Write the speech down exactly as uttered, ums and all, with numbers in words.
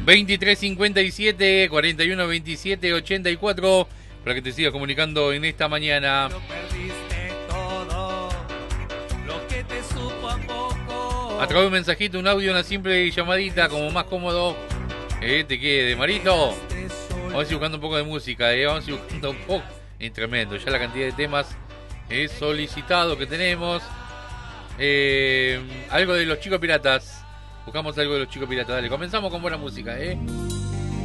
veintitrés cincuenta y siete, cuarenta y uno veintisiete, ochenta y cuatro para que te sigas comunicando en esta mañana. A través de un mensajito, un audio, una simple llamadita, como más cómodo eh, te quede, Marito. Vamos a ir buscando un poco de música, eh, vamos a ir buscando un poco. Es tremendo, ya la cantidad de temas eh, solicitados que tenemos. Eh, algo de los Chicos Piratas. Buscamos algo de los Chicos Piratas. Dale, comenzamos con buena música, eh.